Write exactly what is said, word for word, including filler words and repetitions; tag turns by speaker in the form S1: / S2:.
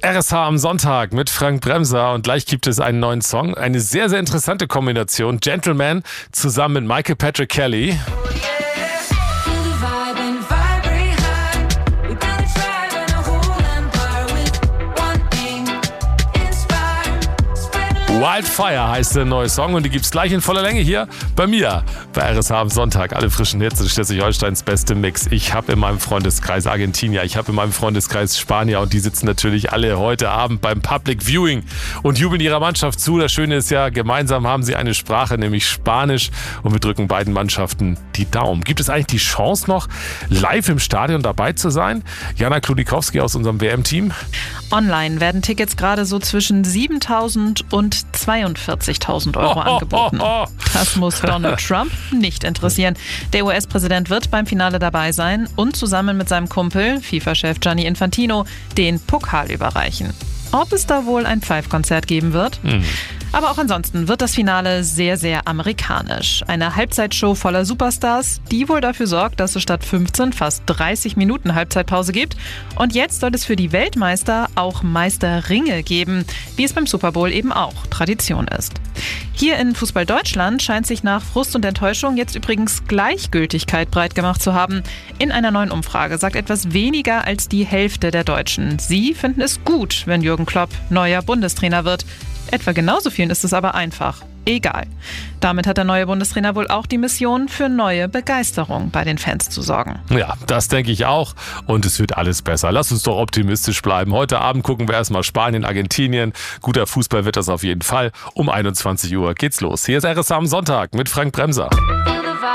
S1: R S H am Sonntag mit Frank Bremser und gleich gibt es einen neuen Song. Eine sehr, sehr interessante Kombination. Gentleman zusammen mit Michael Patrick Kelly. Wildfire heißt der neue Song und die gibt's gleich in voller Länge hier bei mir bei R S H am Sonntag. Alle frischen Hits und Schleswig-Holsteins beste Mix. Ich habe in meinem Freundeskreis Argentinier, ich habe in meinem Freundeskreis Spanier und die sitzen natürlich alle heute Abend beim Public Viewing und jubeln ihrer Mannschaft zu. Das Schöne ist ja, gemeinsam haben sie eine Sprache, nämlich Spanisch und wir drücken beiden Mannschaften die Daumen. Gibt es eigentlich die Chance noch, live im Stadion dabei zu sein? Jana Kludikowski aus unserem W M-Team.
S2: Online werden Tickets gerade so zwischen siebentausend und zweiundvierzigtausend Euro angeboten. Das muss Donald Trump nicht interessieren. Der U S-Präsident wird beim Finale dabei sein und zusammen mit seinem Kumpel, FIFA-Chef Gianni Infantino, den Pokal überreichen. Ob es da wohl ein Pfeifkonzert geben wird? Hm. Aber auch ansonsten wird das Finale sehr, sehr amerikanisch. Eine Halbzeitshow voller Superstars, die wohl dafür sorgt, dass es statt fünfzehn fast dreißig Minuten Halbzeitpause gibt. Und jetzt soll es für die Weltmeister auch Meisterringe geben, wie es beim Super Bowl eben auch Tradition ist. Hier in Fußball Deutschland scheint sich nach Frust und Enttäuschung jetzt übrigens Gleichgültigkeit breit gemacht zu haben. In einer neuen Umfrage sagt etwas weniger als die Hälfte der Deutschen. Sie finden es gut, wenn Jürgen Klopp neuer Bundestrainer wird. Etwa genauso vielen ist es aber einfach. Egal. Damit hat der neue Bundestrainer wohl auch die Mission, für neue Begeisterung bei den Fans zu sorgen.
S1: Ja, das denke ich auch. Und es wird alles besser. Lass uns doch optimistisch bleiben. Heute Abend gucken wir erstmal Spanien, Argentinien. Guter Fußball wird das auf jeden Fall. Um einundzwanzig Uhr geht's los. Hier ist R S H am Sonntag mit Frank Bremser.